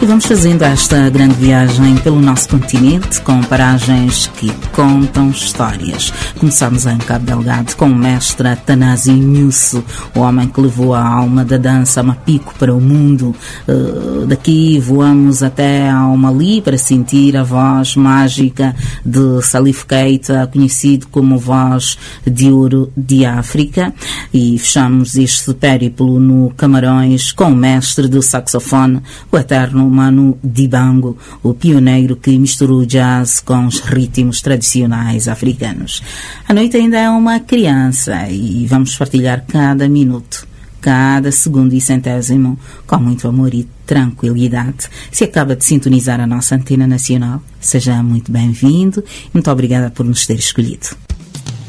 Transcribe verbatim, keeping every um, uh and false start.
E vamos fazendo esta grande viagem pelo nosso continente com paragens que contam histórias. Começamos em Cabo Delgado com o mestre Atanásio Nhusso, o homem que levou a alma da dança mapico para o mundo. Uh, daqui voamos até ao Mali para sentir a voz mágica de Salif Keita, conhecido como Voz de Ouro de África. E fechamos este périplo no Camarões com o mestre do saxofone, o eterno Manu Dibango, o pioneiro que misturou jazz com os ritmos tradicionais africanos. A noite ainda é uma criança e vamos partilhar cada minuto, cada segundo e centésimo com muito amor e tranquilidade. Se acaba de sintonizar a nossa antena nacional, seja muito bem-vindo e muito obrigada por nos ter escolhido.